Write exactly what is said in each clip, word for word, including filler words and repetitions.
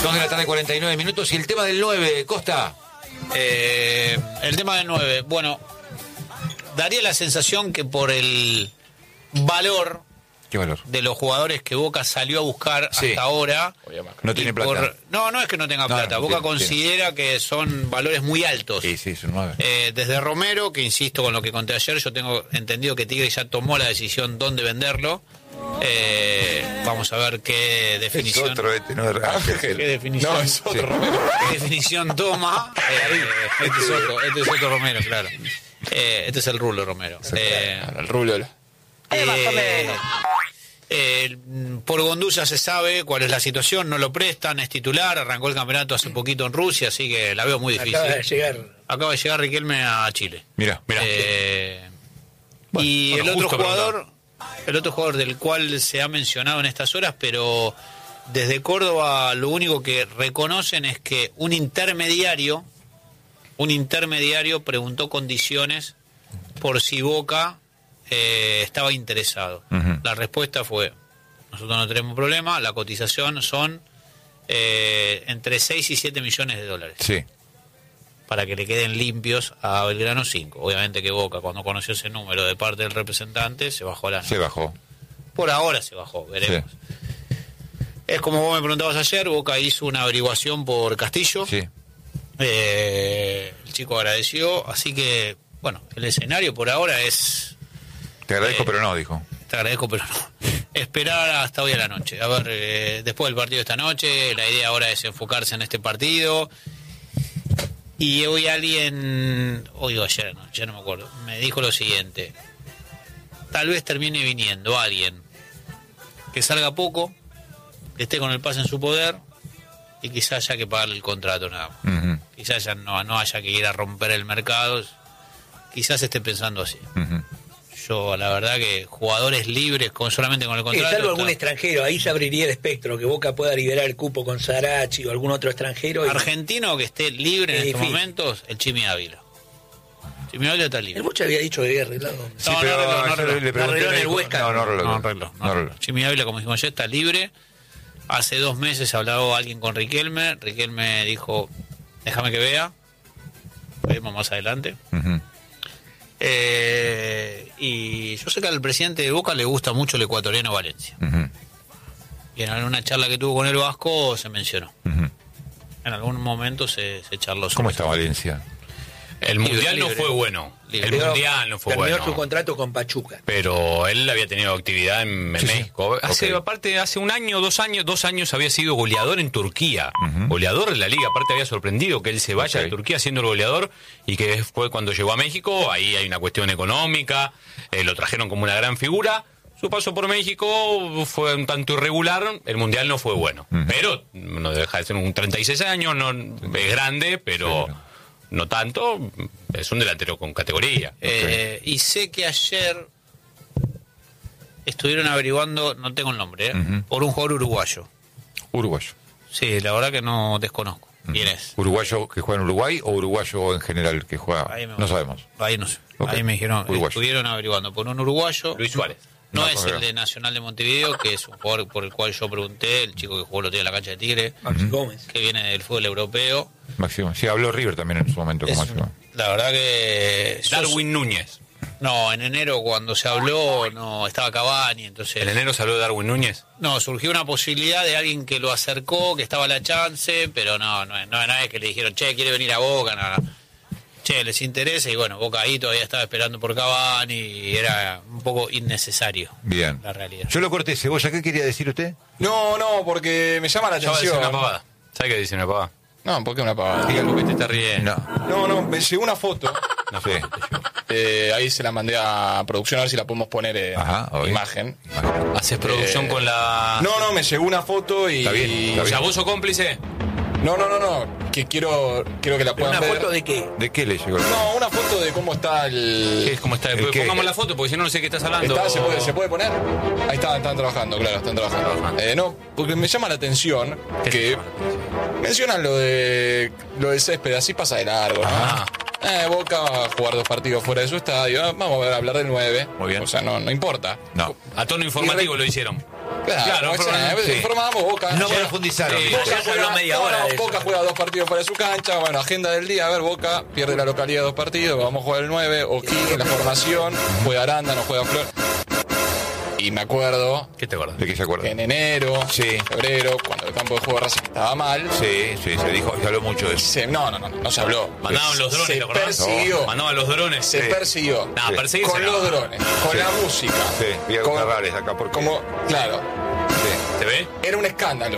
dos de la tarde, cuarenta y nueve minutos. Y el tema del nueve, Costa. Eh, el tema del nueve, bueno, daría la sensación que por el valor, ¿Qué valor? de los jugadores que Boca salió a buscar Sí. hasta ahora. No tiene plata. Por, no, no es que no tenga No, plata. no, Boca tiene, considera tiene. que son valores muy altos. Sí, sí, son nueve. Eh, desde Romero, que insisto con lo que conté ayer, yo tengo entendido que Tigre ya tomó la decisión dónde venderlo. Eh, vamos a ver qué definición. Es otro este, no de Ángel. ¿Qué definición? No, es otro Sí. Romero. ¿Qué definición toma? Eh, este, es otro, este es otro Romero, claro. Eh, este es el Rulo Romero. Eh, El rublo. eh, más o menos. Eh, por Gondú ya se sabe cuál es la situación, no lo prestan, es titular, arrancó el campeonato hace poquito en Rusia, así que la veo muy difícil. Acaba de llegar. Acaba de llegar Riquelme a Chile. Mira, mira. Eh, Bueno, y bueno, el otro justo jugador, el otro jugador del cual se ha mencionado en estas horas, pero desde Córdoba lo único que reconocen es que un intermediario, un intermediario preguntó condiciones por si Boca eh, estaba interesado. Ujú. La respuesta fue: nosotros no tenemos problema, la cotización son eh, entre seis y siete millones de dólares. Sí. Para que le queden limpios a Belgrano cinco. Obviamente que Boca, cuando conoció ese número de parte del representante, se bajó la Se bajó. Por ahora se bajó, veremos. Es como vos me preguntabas ayer, Boca hizo una averiguación por Castillo. Sí. Eh, el chico agradeció, así que, bueno, el escenario por ahora es... Te agradezco, Eh, pero no, dijo. Te agradezco, pero no. Esperar hasta hoy a la noche. A ver, eh, después del partido de esta noche, la idea ahora es enfocarse en este partido. Y hoy alguien, hoy o ayer, no, ya no me acuerdo, me dijo lo siguiente: tal vez termine viniendo alguien que salga poco, que esté con el pase en su poder y quizás haya que pagarle el contrato nada más. Ujú, Quizás ya no, no haya que ir a romper el mercado, quizás esté pensando así. ujú. Yo, la verdad que jugadores libres con solamente con el Eh, contrato... salvo algún está- extranjero, ahí se abriría el espectro, que Boca pueda liberar el cupo con Sarachi o algún otro extranjero. y- Argentino que esté libre en Es estos difícil. momentos, el Chimi Ávila. Chimi Ávila está libre. El Bocha había dicho que había arreglado. Sí, No, pero no arregló, no yo arregló. le pregunté, Arregló en me el dijo- Huesca. No, no arregló. No arregló, no No arregló. arregló. Jimmy Ávila, como dijimos ayer, está libre. Hace dos meses hablaba alguien con Riquelme. Riquelme dijo: déjame que vea. Veremos más adelante. Ujú. Eh, y yo sé que al presidente de Boca le gusta mucho el ecuatoriano Valencia. Ujú. Y en una charla que tuvo con el Vasco se mencionó. Ujú. En algún momento se, se charló sobre ¿Cómo eso. está Valencia? El Libre, mundial no libre. fue bueno. Libre. El Terminó- mundial no fue terminó bueno. su contrato con Pachuca. Pero él había tenido actividad en, en Sí, sí. México. Hace, Ok. Aparte, hace un año, dos años, dos años había sido goleador en Turquía. Ujú. Goleador de la liga. Aparte había sorprendido que él se vaya Ok. de Turquía siendo el goleador y que fue cuando llegó a México. Ahí hay una cuestión económica. eh, lo trajeron como una gran figura. Su paso por México fue un tanto irregular. El mundial no fue bueno. Ujú. Pero no deja de ser un treinta y seis años. No, es grande, pero... Pero- No tanto, es un delantero con categoría. Eh, y sé que ayer estuvieron averiguando, no tengo el nombre, ¿eh? Ujú. por un jugador uruguayo. Uruguayo. Sí, la verdad que no desconozco quién es. ¿Uruguayo que juega en Uruguay o uruguayo en general que juega? Ahí me- No sabemos. Ahí no sé. Ok. Ahí me dijeron, Uruguayo. estuvieron averiguando por un uruguayo. Luis Suárez. No, No, es correcto. el de Nacional de Montevideo, que es un jugador por el cual yo pregunté, el chico que jugó el otro día en la cancha de Tigre, Maxi Gómez. que viene del fútbol europeo. Máximo. Sí, habló River también en su momento Es con un- Máximo. la verdad que... yo- Darwin Núñez. No, en enero cuando se habló no estaba Cavani, entonces... En enero salió Darwin Núñez. No, surgió una posibilidad de alguien que lo acercó, que estaba a la chance, pero no, no, es- no, no es que le dijeron, che, quiere venir a Boca, no, no. Che, les interesa, y bueno, Boca ahí todavía estaba esperando por Cavani y era un poco innecesario. Bien. La realidad. Yo lo corté. Cebolla, ¿qué quería decir usted? No, no, porque me llama la Ya va a decir atención. una pavada. ¿Sabes qué dice una pavada? No, ¿por qué una pavada? Diga algo que te está riendo. No. No, no, me llegó una foto. Una Sí. foto te llegó. eh, ahí se la mandé a producción a ver si la podemos poner en Ajá, obvio. imagen. Haces producción Eh, con la... No, no, me llegó una foto y. Está bien, está O sea, bien. vos sos cómplice. No, no, no, no. Que quiero, quiero que la puedan ¿Una ver. foto de qué? ¿De qué le llegó? No, una foto de cómo está el. ¿Qué es? ¿Cómo está? ¿El qué? Pongamos la foto, porque si no, no sé qué estás hablando. Está, ¿se, puede, ¿Se puede poner? Ahí está, están trabajando, claro, están trabajando. Trabajando. Eh, no, porque me llama la atención ¿Qué te que llama la atención? mencionan lo de lo del césped, así pasa de largo, ¿no? Ah. Eh, Boca va a jugar dos partidos fuera de su estadio, ah, vamos a ver, hablar del nueve. Muy bien. O sea, no, no importa. No. A tono informativo lo hicieron. Claro, Claro, o sea, pero- eh, sí. informamos, Boca. No ya- profundizaron. Sí, ¿viste? Boca ya se habló juega, media no, hora no, de eso. Boca juega dos partidos fuera de su cancha. Bueno, agenda del día. A ver, Boca pierde la localidad de dos partidos. Vamos a jugar el nueve. O'Higgins en la formación. Juega Aranda, no juega Flor. Y me acuerdo ¿Qué te acuerdas? ¿De qué se que acuerda? en enero, Sí. febrero, cuando el campo de juego de Racing estaba mal. Sí, sí, se dijo, se habló mucho de eso. Se, no, no, no, no se habló. Mandaban los drones, Se ¿te acordás? persiguió. Mandaban los drones. Se Sí. persiguió. No, Sí. perseguirse Con no. los drones, con Sí. la música. Sí, vi a con- Carrales acá porque... Como, claro, Sí. ¿Te ve? era un escándalo.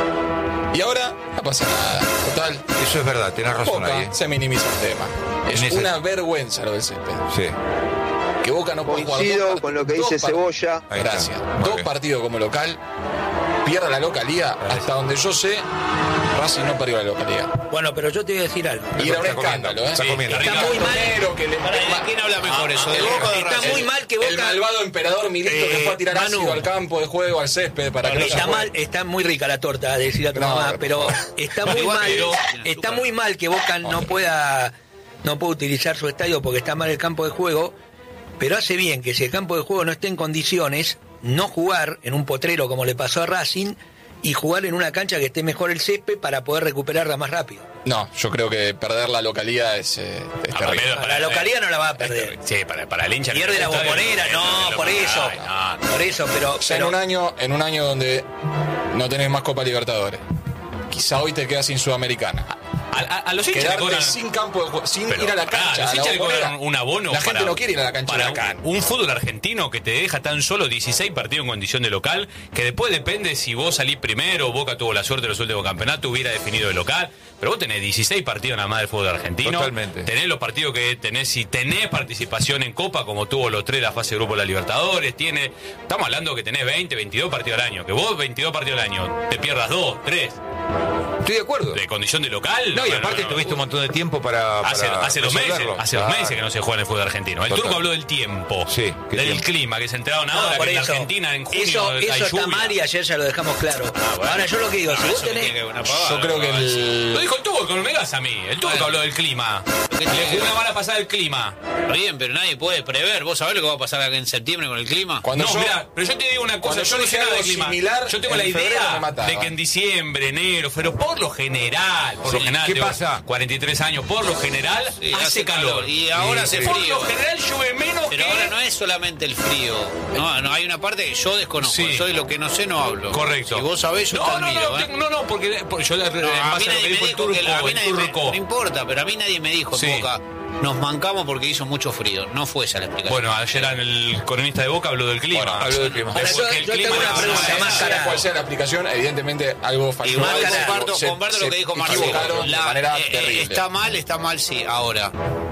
Y ahora no pasa nada. Total, Eso es verdad, tenés razón ahí. Boca ¿eh? se minimiza el tema. Es En ese- una vergüenza lo del césped. Sí. Que Boca no puede jugar Coincido dos part- con lo que dos dice part- Cebolla. Ahí está. Gracias. Muy Dos bien. partidos como local, pierda la localía. Hasta donde yo sé, Racing no perdió la localía. Bueno, pero yo te voy a decir algo. Y era un Está comiendo, escándalo, ¿eh? está comiendo. Está muy mal. Primero que le- Pará, ¿de quién habla mejor eso? ¿De el- Boca o de Está Racing? muy mal que Boca- El malvado emperador Milito que Eh, fue a tirar Manu. ácido al campo de juego, al césped, para que no se Está juegue. mal, está muy rica la torta, de decir a tu No, mamá, por pero favor. está Pero muy igual, mal, pero- está muy mal que Boca no pueda, no pueda utilizar su estadio porque está mal el campo de juego, pero hace bien que si el campo de juego no esté en condiciones, no jugar en un potrero como le pasó a Racing y jugar en una cancha que esté mejor el césped para poder recuperarla más rápido. No, yo creo que perder la localía es, eh, es Ah, terrible. pero- Para la localidad no la va a perder. Sí, para, para el hincha. que Pierde la está en el bombonera, estadio, no, lo- por eso, Ay, no, no. por eso, pero, O sea, en pero un año, en un año donde no tenés más Copa Libertadores, quizá hoy te quedas sin Sudamericana. A, a- a los hinchas le Quedarte cobran. sin campo de juego, sin Pero, ir a la pará, cancha. los a la hinchas le bombonera. cobran un abono. La gente para- no quiere ir a la cancha para de Huracán. un, un fútbol argentino que te deja tan solo dieciséis partidos en condición de local, que después depende si vos salís primero, Boca tuvo la suerte de los últimos campeonatos, hubiera definido de local, pero vos tenés dieciséis partidos nada más del fútbol argentino. Totalmente. Tenés los partidos que tenés, si tenés participación en Copa, como tuvo los tres de la fase de grupo de la Libertadores, tiene, estamos hablando que tenés veinte, veintidós partidos al año, que vos veintidós partidos al año te pierdas dos, tres, Estoy de acuerdo. de condición de local. No, y bueno, aparte no, no. tuviste un montón de tiempo para. Hace, para hace dos meses, resolverlo. hace dos Claro. meses que no se juega en el fútbol argentino. El Total. turco habló del tiempo, Sí, ¿qué del tiempo? clima, que se enteraron No, ahora por que en eso. Argentina en junio eso, hay eso está lluvia. mal y ayer ya lo dejamos claro. bueno. Ahora yo lo que digo, si Ah, vos eso me tenés... tiene que una pavada, Yo creo que no, el. Lo dijo el turco, no me digas a mí. El turco Bueno. habló del clima. ¿Qué Le tiene? jugó una mala pasada el clima. Bien, pero nadie puede prever. ¿Vos sabés lo que va a pasar acá en septiembre con el clima? Cuando no, yo- mirá, pero yo te digo una cosa, cuando yo yo no dije sé nada de algo clima. similar, Yo tengo en la febrero me idea mataban. de que en diciembre, enero, pero por lo general, por lo Sí, general, ¿qué tengo pasa? cuarenta y tres años, por lo general Sí, hace calor. Y ahora hace Por frío. lo general llueve menos Pero que... ahora no es solamente el frío. No, no hay una parte que yo desconozco. Sí. Yo de lo que no sé no hablo. Correcto. Si vos sabés, yo no, te no, admiro. no, ¿eh? tengo- no, no, porque, porque yo le- No, en a mí base a lo que nadie me dijo el dijo turco, que la- a mí el nadie me- turco. no importa, pero a mí nadie me dijo Sí. en Boca. Nos mancamos porque hizo mucho frío. No fue esa la explicación. Bueno, ayer en el cronista de Boca habló del clima. Bueno, habló del clima. Ahora, yo- Porque el yo clima tengo una no- pregunta no- más Sea cara. cual sea la aplicación, evidentemente algo falló. Igual algo, comparto, se- comparto se lo que dijo Marcelo. equivocaron de La- manera eh, eh, terrible. está mal, está mal, sí. Ahora,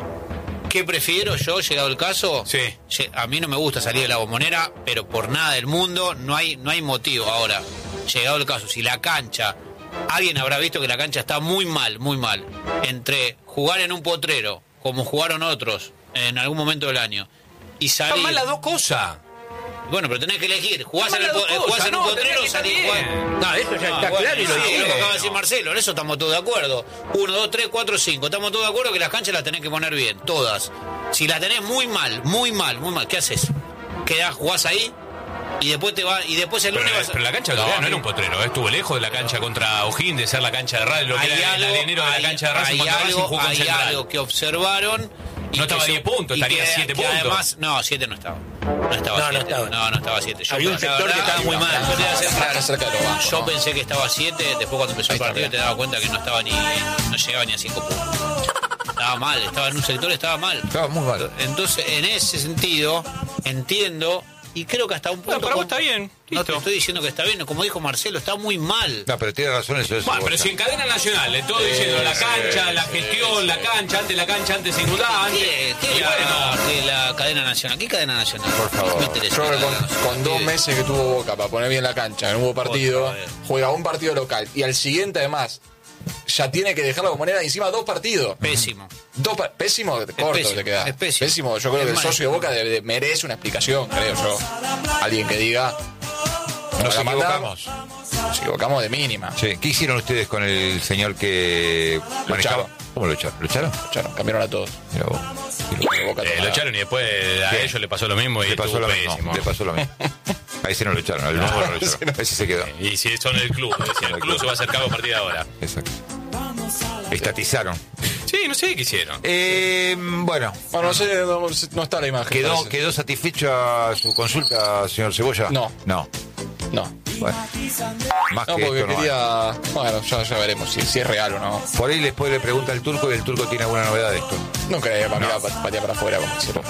¿qué prefiero yo, llegado el caso? Sí. Lle- A mí no me gusta salir de la bombonera, pero por nada del mundo no hay, no hay motivo. Ahora, llegado el caso, si la cancha, alguien habrá visto que la cancha está muy mal, muy mal. Entre jugar en un potrero, como jugaron otros en algún momento del año, y Están salir... mal las dos cosas. Bueno, pero tenés que elegir. ¿Jugás Están en, el, mal po- las eh, dos jugás en un cosas, no, potrero o tenés que salís estar jugando? bien. No, eso ya Ah, está bueno, claro y lo sí, es lo que dijimos. acaba de decir Marcelo, en eso estamos todos de acuerdo. Uno, dos, tres, cuatro, cinco. Estamos todos de acuerdo que las canchas las tenés que poner bien, todas. Si las tenés muy mal, muy mal, muy mal, ¿qué haces? Quedás, jugás ahí y después te va, y después el Pero, lunes vas a- pero la cancha de Todavía no era un potrero, eh, estuvo lejos de la cancha contra O'Higgins, de ser la cancha de Racing, lo que hay era el algo, arenero de la hay- cancha de Racing hay cuando Racing algo, jugó con hay Central. algo que observaron. y No estaba que a diez puntos, y estaría que- siete que puntos. Además, no, siete no estaba. No estaba No, no siete. estaba. No, no estaba siete. Yo, Había un la sector que verdad, estaba muy mal. yo te voy a ser claro. Está cerca de los bancos, Yo ¿no? pensé que estaba a siete, después cuando empezó Ahí el está partido bien. te daba cuenta que no estaba ni, no llegaba ni a cinco puntos. Estaba mal, estaba en un sector, estaba mal. Estaba muy mal. Entonces, en ese sentido, entiendo, y creo que hasta un punto... No, para vos con- está bien, No te listo. estoy diciendo que está bien, como dijo Marcelo, está muy mal. No, pero tiene razón eso. eso Bueno, pero Boca. si en cadena nacional, le todo diciendo la cancha, la gestión, la cancha, antes la cancha, antes se inundaba, antes. ¿Qué, qué Y la, bueno, de la cadena nacional? ¿Qué cadena nacional? Por favor. No me interesa Yo la creo que cadena con, nacional. con dos Sí. meses que tuvo Boca para poner bien la cancha, no hubo partido, Otra vez. juega un partido local y al siguiente además ya tiene que dejar la bombonera encima dos partidos. Pésimo. Dos pa- pésimo, corto pésimo, te queda. es pésimo. Yo creo Es que el mal. socio de Boca de- de- merece una explicación, creo yo. Alguien que diga. Nos la equivocamos. mandamos, Nos equivocamos de mínima. Sí. ¿Qué hicieron ustedes con el señor que manejaba? echaron. ¿Cómo lo echaron? ¿Lo echaron? Echaron, cambiaron a todos. Mirá vos. Boca eh, tomada. lo echaron y después a Sí. ellos le pasó lo mismo y Le pasó estuvo lo mismo. pésimo. Le pasó lo mismo. A ese no lo echaron, al nuevo no lo echaron. Ese se quedó. Y si son el club, si el club se va a hacer cargo a partir de ahora. Exacto. Estatizaron. Sí, no sé qué hicieron. Eh, bueno. Bueno, no sé, no, no está la imagen. ¿Quedó, parece. ¿Quedó satisfecha su consulta, señor Cebolla? No. No. No. Bueno. Más No, que porque esto no hay. quería... Bueno, ya, ya veremos si, si es real o no. Por ahí después le pregunta al turco y el turco tiene alguna novedad de esto. No creo, para mirar, patear para afuera, como hicieron.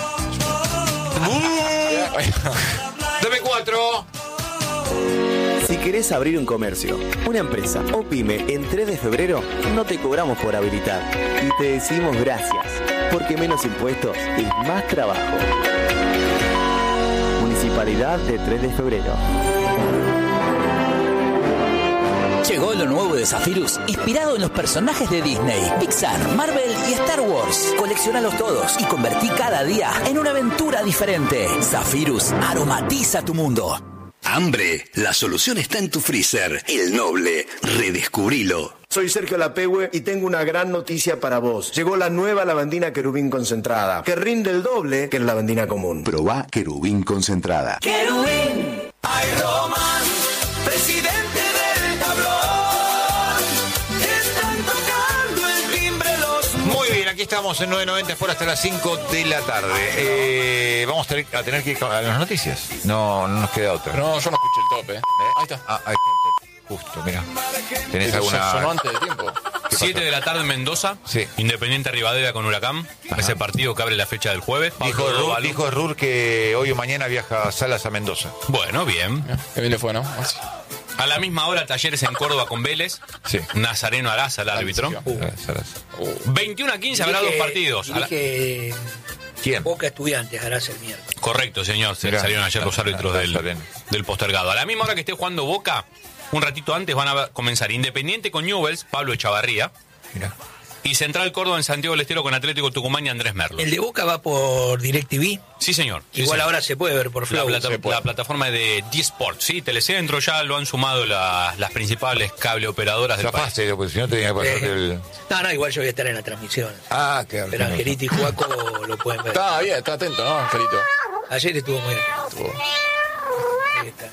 Dame cuatro. Si querés abrir un comercio, una empresa o pyme en tres de febrero, no te cobramos por habilitar. Y te decimos gracias, porque menos impuestos es más trabajo. Municipalidad de tres de febrero. Llegó lo nuevo de Zephyrus, inspirado en los personajes de Disney, Pixar, Marvel y Star Wars. Coleccionalos todos y convertí cada día en una aventura diferente. Zephyrus aromatiza tu mundo. Hambre, la solución está en tu freezer. El Noble, redescubrilo. Soy Sergio Lapehue y tengo una gran noticia para vos. Llegó la nueva lavandina Querubín concentrada, que rinde el doble que la lavandina común. Probá Querubín concentrada. Querubín, Hay Roman, presidente del tablón. Están tocando el timbre los... Muy bien, aquí estamos en nueve noventa por hasta las cinco de la tarde. Eh, vamos a tener, a tener que ir a las noticias. No, no nos queda otra. No, yo no escuché el tope. ¿eh? Ahí está. Ah, ahí está. Justo, mira. ¿Tenés Eso ya sonó alguna...? antes del tiempo. siete de la tarde en Mendoza. Sí. Independiente Rivadavia con Huracán. Ajá. Ese partido que abre la fecha del jueves. Dijo Pablo Rur, Dovalo. dijo Rur que hoy o mañana viaja a Salas a Mendoza. Bueno, bien. Qué bien le fue, ¿no? Así. A la misma hora, Talleres en Córdoba con Vélez. Sí. Nazareno Araza, el árbitro. Uh. Salas. veintiuno a quince habrá dos partidos. A la- Dije ¿Quién? Boca Estudiantes harás el miércoles. Correcto, señor. Se Mirá, salieron ayer los claro, árbitros claro, del, Nazareno. del postergado. A la misma hora que esté jugando Boca, un ratito antes van a comenzar Independiente con Newell's, Pablo Echavarría. Mira. Y Central Córdoba en Santiago del Estero con Atlético Tucumán y Andrés Merlo. El de Boca va por DirecTV. Sí, señor. Sí, Igual señor. ahora se puede ver por La, Flow. plata- se puede. la plataforma de D-Sport, sí, Telecentro ya lo han sumado la- las principales cable operadoras del país. Zafaste, porque si no tenía que pasarte Eh, el... No, no, igual yo voy a estar en la transmisión. Ah, claro. Pero Angelito y Juaco lo pueden ver. Está bien, está atento, ¿no, Angelito? Ayer estuvo muy bien. Estuvo- Ahí está.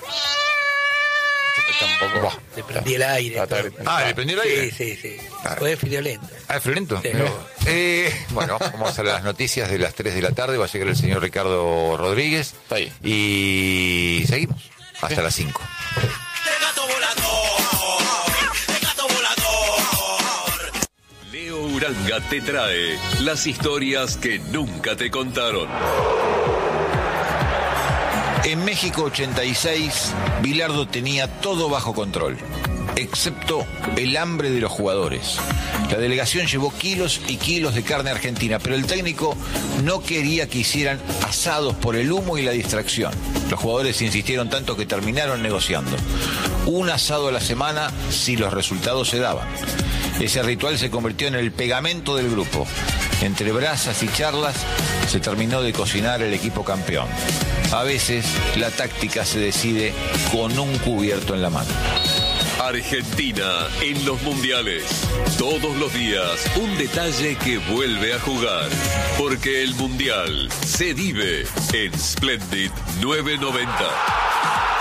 está un poco... Le prendí el aire. Está- todo. está- Ah, ¿le prendió el aire? Sí, sí, sí. Ah. Fue friolento. Ah, ¿es friolento? Sí. No. Eh, bueno, vamos a las noticias de las tres de la tarde. Va a llegar el señor Ricardo Rodríguez. Está ahí. Y seguimos hasta las cinco. De gato volador, de gato volador. Leo Uranga te trae las historias que nunca te contaron. En México ochenta y seis, Bilardo tenía todo bajo control, excepto el hambre de los jugadores. La delegación llevó kilos y kilos de carne argentina, pero el técnico no quería que hicieran asados por el humo y la distracción. Los jugadores insistieron tanto que terminaron negociando. Un asado a la semana si los resultados se daban. Ese ritual se convirtió en el pegamento del grupo. Entre brasas y charlas se terminó de cocinar el equipo campeón. A veces la táctica se decide con un cubierto en la mano. Argentina en los mundiales. Todos los días un detalle que vuelve a jugar. Porque el mundial se vive en Splendid nueve noventa.